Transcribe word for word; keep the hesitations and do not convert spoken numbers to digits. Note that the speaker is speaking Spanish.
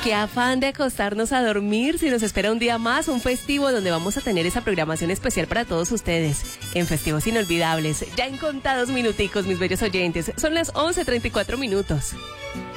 Qué afán de acostarnos a dormir si nos espera un día más, un festivo donde vamos a tener esa programación especial para todos ustedes. En Festivos Inolvidables, ya en contados minuticos, mis bellos oyentes. Son las once treinta y cuatro minutos.